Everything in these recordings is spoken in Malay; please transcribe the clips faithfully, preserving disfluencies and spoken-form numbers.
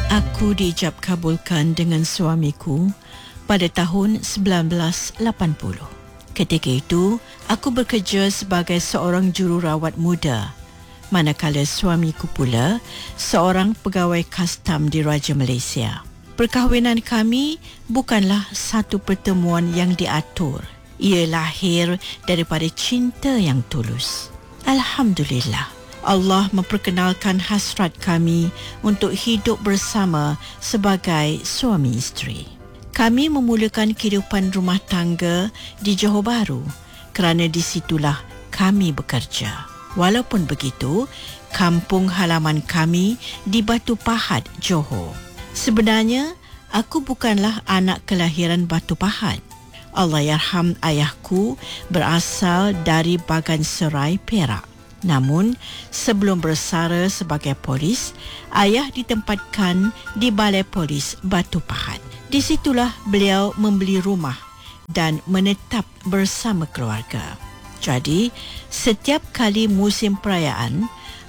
Aku diijab kabulkan dengan suamiku pada tahun sembilan belas lapan puluh. Ketika itu, aku bekerja sebagai seorang jururawat muda, manakala suamiku pula seorang pegawai kastam di Raja Malaysia. Perkahwinan kami bukanlah satu pertemuan yang diatur. Ia lahir daripada cinta yang tulus. Alhamdulillah, Allah memperkenalkan hasrat kami untuk hidup bersama sebagai suami isteri. Kami memulakan kehidupan rumah tangga di Johor Bahru kerana di situlah kami bekerja. Walaupun begitu, kampung halaman kami di Batu Pahat, Johor. Sebenarnya, aku bukanlah anak kelahiran Batu Pahat. Allahyarham ayahku berasal dari Bagan Serai, Perak. Namun, sebelum bersara sebagai polis, ayah ditempatkan di Balai Polis Batu Pahat. Di situlah beliau membeli rumah dan menetap bersama keluarga. Jadi, setiap kali musim perayaan,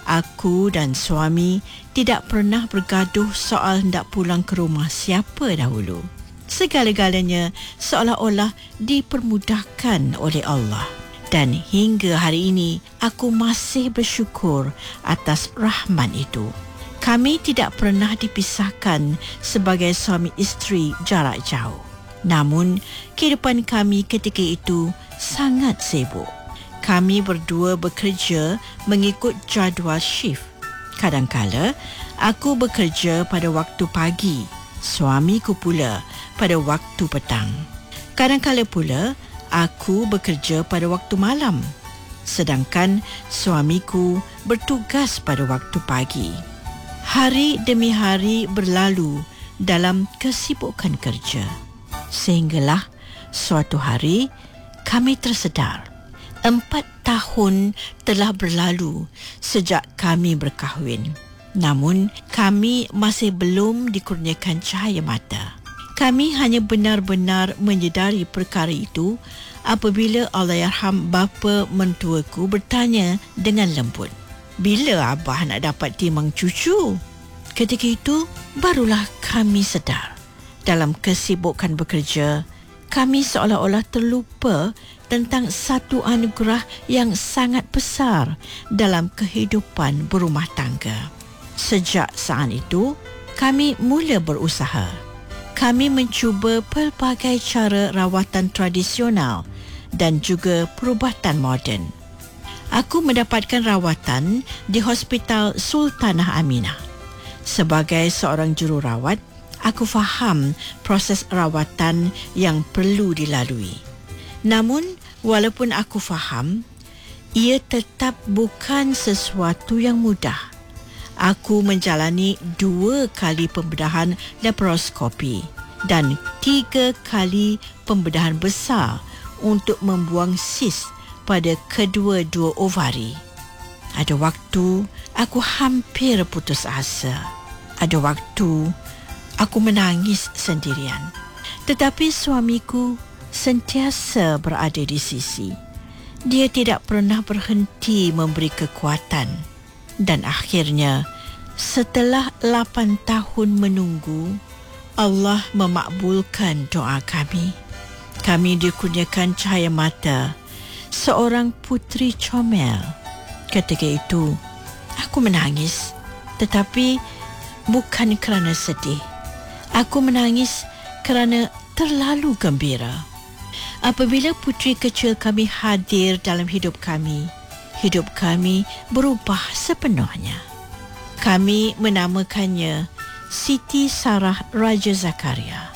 aku dan suami tidak pernah bergaduh soal hendak pulang ke rumah siapa dahulu. Segala-galanya seolah-olah dipermudahkan oleh Allah. Dan hingga hari ini, aku masih bersyukur atas rahmat itu. Kami tidak pernah dipisahkan sebagai suami isteri jarak jauh. Namun, kehidupan kami ketika itu sangat sibuk. Kami berdua bekerja mengikut jadual shift. Kadangkala, aku bekerja pada waktu pagi, suamiku pula pada waktu petang. Kadangkala pula, aku bekerja pada waktu malam, sedangkan suamiku bertugas pada waktu pagi. Hari demi hari berlalu dalam kesibukan kerja. Sehinggalah suatu hari kami tersedar. Empat tahun telah berlalu sejak kami berkahwin. Namun kami masih belum dikurniakan cahaya mata. Kami hanya benar-benar menyedari perkara itu apabila Allahyarham bapa mentuaku bertanya dengan lembut, "Bila abah nak dapat timang cucu?" Ketika itu, barulah kami sedar. Dalam kesibukan bekerja, kami seolah-olah terlupa tentang satu anugerah yang sangat besar dalam kehidupan berumah tangga. Sejak saat itu, kami mula berusaha. Kami mencuba pelbagai cara rawatan tradisional dan juga perubatan moden. Aku mendapatkan rawatan di Hospital Sultanah Aminah. Sebagai seorang jururawat, aku faham proses rawatan yang perlu dilalui. Namun, walaupun aku faham, ia tetap bukan sesuatu yang mudah. Aku menjalani dua kali pembedahan laparoskopi dan tiga kali pembedahan besar untuk membuang sis pada kedua-dua ovari. Ada waktu aku hampir putus asa. Ada waktu aku menangis sendirian. Tetapi suamiku sentiasa berada di sisi. Dia tidak pernah berhenti memberi kekuatan. Dan akhirnya, setelah lapan tahun menunggu, Allah memakbulkan doa kami. Kami dikurniakan cahaya mata, seorang puteri comel. Ketika itu, aku menangis, tetapi bukan kerana sedih. Aku menangis kerana terlalu gembira. Apabila puteri kecil kami hadir dalam hidup kami, hidup kami berubah sepenuhnya. Kami menamakannya Siti Sarah Raja Zakaria.